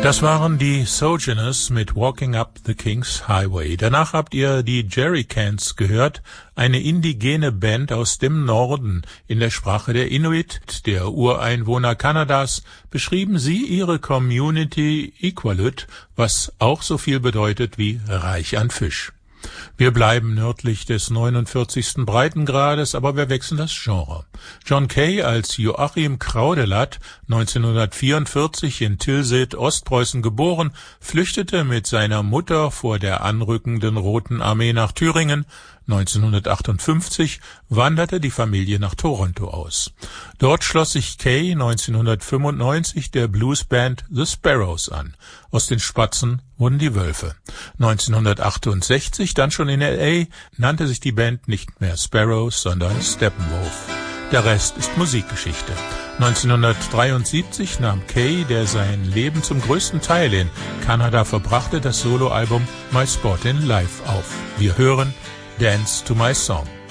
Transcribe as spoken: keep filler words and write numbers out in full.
Das waren die Sojourners mit Walking Up the King's Highway. Danach habt ihr die Jerrycans gehört, eine indigene Band aus dem Norden. In der Sprache der Inuit, der Ureinwohner Kanadas, beschrieben sie ihre Community Iqaluit, was auch so viel bedeutet wie reich an Fisch. Wir bleiben nördlich des neunundvierzigsten Breitengrades, aber wir wechseln das Genre. John Kay als Joachim Kraudelat, neunzehnhundertvierundvierzig in Tilsit, Ostpreußen geboren, flüchtete mit seiner Mutter vor der anrückenden Roten Armee nach Thüringen. neunzehnhundertachtundfünfzig wanderte die Familie nach Toronto aus. Dort schloss sich Kay neunzehnhundertfünfundneunzig der Bluesband The Sparrows an. Aus den Spatzen wurden die Wölfe. neunzehnhundertachtundsechzig, dann schon in L A, nannte sich die Band nicht mehr Sparrows, sondern Steppenwolf. Der Rest ist Musikgeschichte. neunzehnhundertdreiundsiebzig nahm Kay, der sein Leben zum größten Teil in Kanada verbrachte, das Soloalbum My Spot in Life auf. Wir hören Dance to My Song.